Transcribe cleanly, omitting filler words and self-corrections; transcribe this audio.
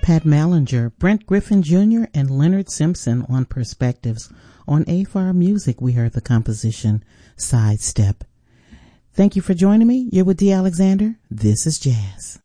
Pat Mallinger, Brent Griffin Jr., and Leonard Simpson on Perspectives. On AFAR Music, we heard the composition Sidestep. Thank you for joining me. You're with Dee Alexander. This is Jazz.